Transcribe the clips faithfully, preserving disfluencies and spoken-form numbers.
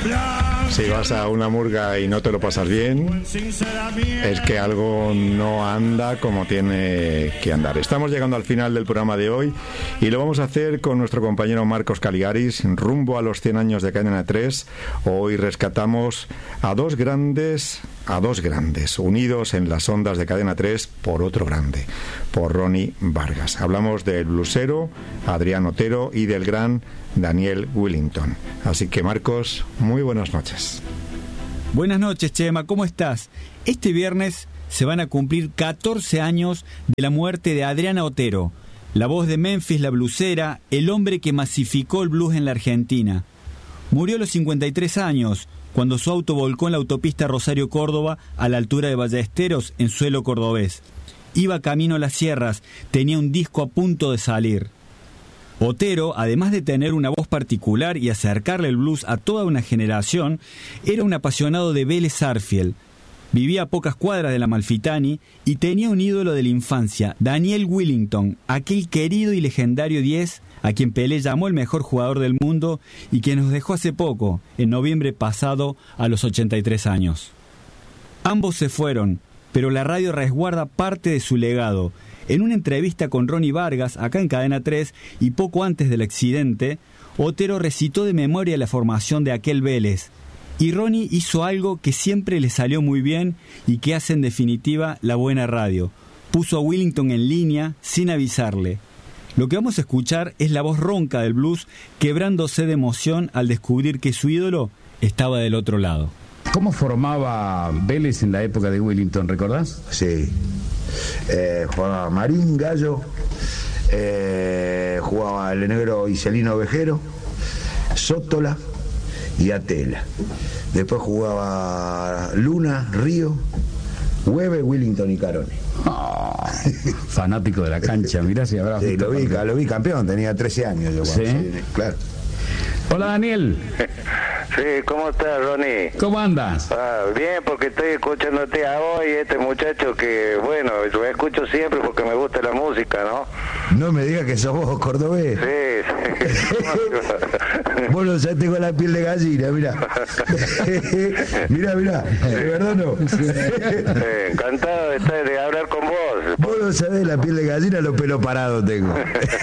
Si vas a una murga y no te lo pasas bien, es que algo no anda como tiene que andar. Estamos llegando al final del programa de hoy y lo vamos a hacer con nuestro compañero Marcos Caligaris, rumbo a los cien años de Cadena tres. Hoy rescatamos a dos grandes, a dos grandes, unidos en las ondas de Cadena tres por otro grande, por Ronnie Vargas. Hablamos del blusero Adrián Otero y del gran Daniel Wellington. Así que, Marcos, muy buenas noches. Buenas noches, Chema, ¿cómo estás? Este viernes se van a cumplir catorce años de la muerte de Adriana Otero, la voz de Memphis, la blusera, el hombre que masificó el blues en la Argentina. Murió a los cincuenta y tres años, cuando su auto volcó en la autopista Rosario-Córdoba a la altura de Ballesteros, en suelo cordobés. Iba camino a las sierras, tenía un disco a punto de salir. Otero, además de tener una voz particular y acercarle el blues a toda una generación, era un apasionado de Vélez Sarsfield. Vivía a pocas cuadras de la Amalfitani y tenía un ídolo de la infancia, Daniel Wellington, aquel querido y legendario diez a quien Pelé llamó el mejor jugador del mundo y que nos dejó hace poco, en noviembre pasado, a los ochenta y tres años. Ambos se fueron, pero la radio resguarda parte de su legado. En una entrevista con Ronnie Vargas, acá en Cadena tres, y poco antes del accidente, Otero recitó de memoria la formación de aquel Vélez. Y Ronnie hizo algo que siempre le salió muy bien y que hace en definitiva la buena radio. Puso a Wellington en línea sin avisarle. Lo que vamos a escuchar es la voz ronca del blues quebrándose de emoción al descubrir que su ídolo estaba del otro lado. ¿Cómo formaba Vélez en la época de Wellington, recordás? Sí. Eh, jugaba Marín, Gallo, eh, jugaba el negro Iselino Ovejero, Sótola y Atela. Después jugaba Luna, Río, Hueve, Wellington y Carone. Oh, fanático de la cancha, mirá si habrá. Sí, lo vi, lo vi campeón, tenía trece años yo. ¿Sí? Sí, claro. Hola, Daniel. Sí, ¿cómo estás, Ronnie? ¿Cómo andas? Ah, bien, porque estoy escuchándote a vos y este muchacho que, bueno, yo escucho siempre porque me gusta la música, ¿no? No me digas que sos vos, cordobés. Sí, sí. Bueno, ya tengo la piel de gallina, mirá. Mirá, mirá, de verdad no. Sí, encantado de, estar, de hablar con vos. Vos no sabés la piel de gallina, los pelos parados tengo.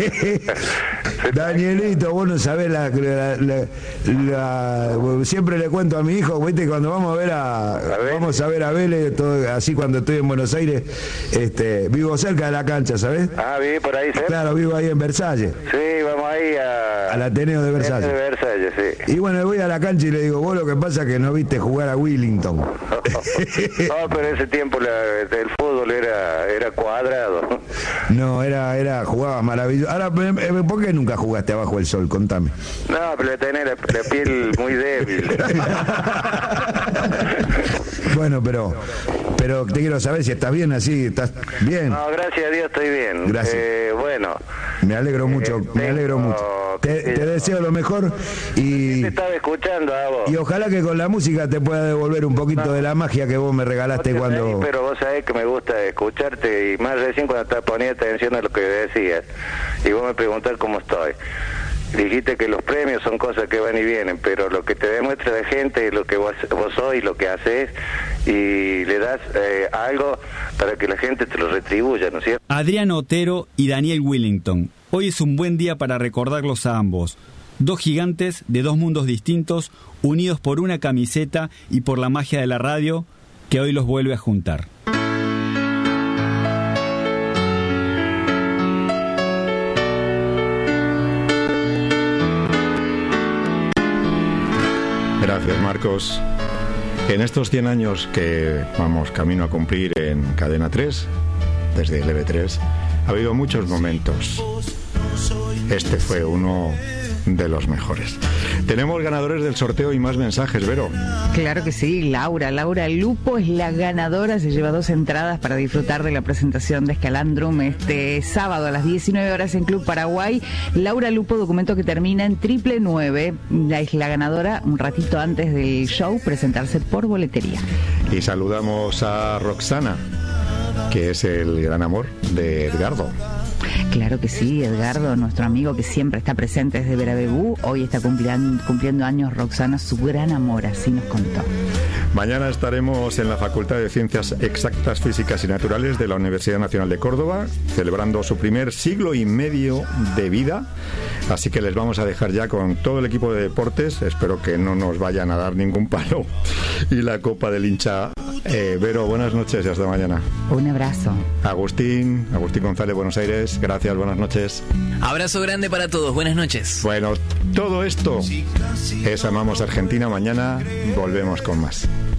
Danielito, vos no sabés la... la, la, la siempre le cuento a mi hijo, viste, cuando vamos a ver a, a ver. vamos a ver a Vélez, todo, así cuando estoy en Buenos Aires, este, vivo cerca de la cancha, ¿sabés? Ah, viví por ahí, ¿sí? Claro, vivo ahí en Versalles. Sí, vamos ahí a... al Ateneo de Versalles. De Versalles, sí. Y bueno, voy a la cancha y le digo, vos lo que pasa es que no viste jugar a Wellington. No, pero en ese tiempo la, el fútbol era, era cuadrado. No, era, era, jugaba maravilloso. Ahora, ¿por qué nunca jugaste abajo del sol? Contame. No, pero tenés la, la piel muy débil. Bueno, pero pero te quiero saber si estás bien así, estás bien. No, gracias a Dios estoy bien. Gracias. Eh, bueno. Me alegro mucho, eh, me alegro tengo, mucho. Te, te deseo lo mejor y... Te estaba escuchando a vos. Y ojalá que con la música te pueda devolver un poquito no, de la magia que vos me regalaste no cuando... Ahí, pero vos sabés que me gusta escucharte y más recién cuando te ponía atención a lo que decías. Y vos me preguntás cómo estoy. Dijiste que los premios son cosas que van y vienen, pero lo que te demuestra la gente es lo que vos, vos sos y lo que haces, y le das eh, algo para que la gente te lo retribuya, ¿no es cierto? Adrián Otero y Daniel Wellington. Hoy es un buen día para recordarlos a ambos. Dos gigantes de dos mundos distintos, unidos por una camiseta y por la magia de la radio, que hoy los vuelve a juntar. Gracias, Marcos. En estos cien años que vamos camino a cumplir en Cadena tres, desde el E B tres, ha habido muchos momentos. Este fue uno de los mejores. Tenemos ganadores del sorteo y más mensajes, Vero. Claro que sí, Laura. Laura Lupo es la ganadora, se lleva dos entradas para disfrutar de la presentación de Escalandrum este sábado a las diecinueve horas en Club Paraguay. Laura Lupo, documento que termina en triple nueve. Es la ganadora un ratito antes del show, presentarse por boletería. Y saludamos a Roxana, que es el gran amor de Edgardo. Claro que sí, Edgardo, nuestro amigo que siempre está presente desde Verabebú. Hoy está cumpliendo, cumpliendo años Roxana, su gran amor, así nos contó. Mañana estaremos en la Facultad de Ciencias Exactas, Físicas y Naturales de la Universidad Nacional de Córdoba, celebrando su primer siglo y medio de vida. Así que les vamos a dejar ya con todo el equipo de deportes. Espero que no nos vayan a dar ningún palo. Y la Copa del Hincha. Eh, Vero, buenas noches y hasta mañana. Un abrazo. Agustín, Agustín González, Buenos Aires. Gracias, buenas noches. Abrazo grande para todos, buenas noches. Bueno, todo esto es Amamos Argentina. Mañana volvemos con más.